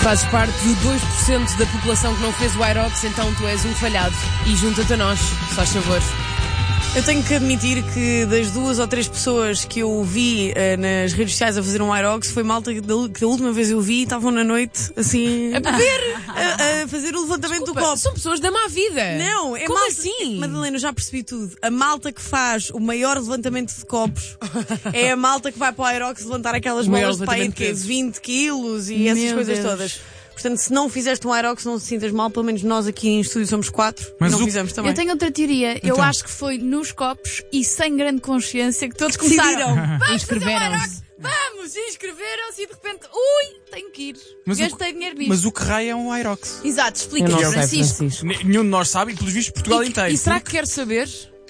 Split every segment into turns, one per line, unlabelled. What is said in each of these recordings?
Fazes parte do 2% da população que não fez o Aerox, então tu és um falhado. E junta-te a nós, se faz favor.
Eu tenho que admitir que das 2 ou 3 pessoas que eu vi nas redes sociais a fazer um Aerox, foi malta que da última vez eu vi estavam na noite, assim,
A beber!
a fazer o levantamento do copo.
São pessoas da má vida.
Não, é
como
malta,
assim?
Madalena, eu já percebi tudo. A malta que faz o maior levantamento de copos é a malta que vai para o Aerox levantar aquelas bolas de pai de quê? 20 quilos e essas
Meu
coisas
Deus.
todas. Portanto, se não fizeste um Aerox, não te sintas mal. Pelo menos nós aqui em estúdio somos 4 e
Mas
não
o-
fizemos também.
Eu tenho outra teoria. Eu
Então.
acho que foi nos copos e sem grande consciência que todos começaram.
Inscreveram-se.
Vamos, inscreveram-se e de repente, ui, tenho que ir.
Mas o-
Gastei dinheiro nisto.
Mas o que raio é um Aerox?
Exato,
Eu
explica,
não sei,
Francisco.
Francisco.
Nenhum de nós sabe e pelos vistos Portugal inteiro.
E será que quer saber?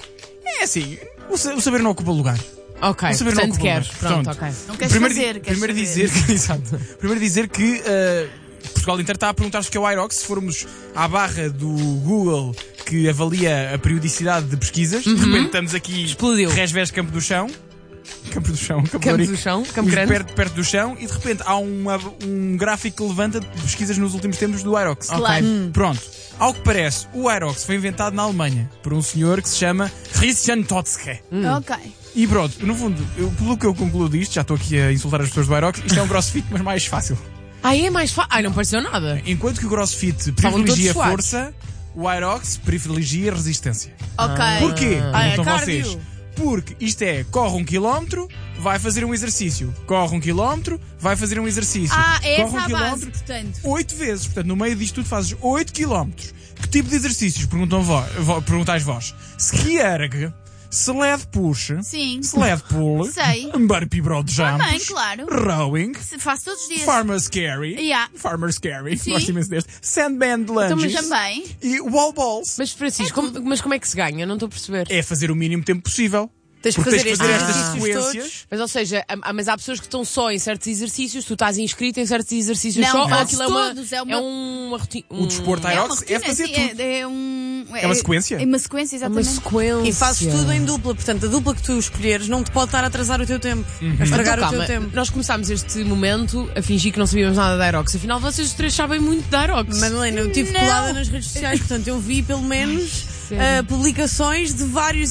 É assim, o saber não ocupa lugar.
Ok,
O saber não
portanto
ocupa
quer.
lugar.
Pronto,
Portanto,
ok.
Não queres
Primeiro,
fazer, queres
primeiro
saber.
dizer que, exato. Primeiro dizer que Portugal inteiro está a perguntar-se o que é o Aerox. Se formos à barra do Google que avalia a periodicidade de pesquisas, de repente estamos aqui
Explodiu.
Resvés Campo do Chão. Campo do Chão, Campo
Campo
Rico.
do chão, Campo
Os
Grande.
perto do chão e de repente há um gráfico que levanta de pesquisas nos últimos tempos do Aerox.
Claro.
Pronto. Ao que parece, o Aerox foi inventado na Alemanha por um senhor que se chama Christian Totzke.
Ok.
E pronto, no fundo, pelo que eu concluo disto, já estou aqui a insultar as pessoas do Aerox, isto é um crossfit, mas mais fácil.
Ah, é mais fácil. Ai, não pareceu nada.
Enquanto que o crossfit
Estavam
privilegia
todos
força, o Aerox privilegia resistência.
Ok.
Porquê?
é
Perguntam
cardio.
vocês. Porque isto é, corre 1 km, vai fazer um exercício. Corre 1 km, vai fazer um exercício.
É
corre
essa a
1
base,
km,
portanto.
8 vezes. Portanto, no meio disto tudo fazes 8 km. Que tipo de exercícios? Perguntais vós. Ski erg, sled push,
Sim.
sled pull,
Sei.
burpee broad jumps,
Também, claro.
rowing,
Faço todos os dias.
farmer's carry,
Yeah.
farmer's carry,
Sim.
gosto imenso deste, sandband
Então,
lunges
mas também.
e wall balls.
Mas Francisco, como é que se ganha? Não estou a perceber.
É fazer o mínimo tempo possível.
Tens que
Porque
fazer
tens que
estes
fazer estas
exercícios
sequências.
Mas ou seja, mas há pessoas que estão só em certos exercícios, tu estás inscrito em certos exercícios
Não,
só, ou
faço
aquilo
todos,
é uma rotina.
O desporto Aerox é fazer
sim,
tudo.
é
uma sequência.
É uma sequência,
É uma
exatamente.
sequência.
E fazes tudo em dupla. Portanto, a dupla que tu escolheres não te pode estar a atrasar o teu tempo. A estragar
Então,
o teu
calma,
tempo.
nós começámos este momento a fingir que não sabíamos nada da Aerox. Afinal, vocês os três sabem muito da Aerox.
Madalena, eu estive
Não.
colada nas redes sociais. Portanto, eu vi pelo menos publicações de vários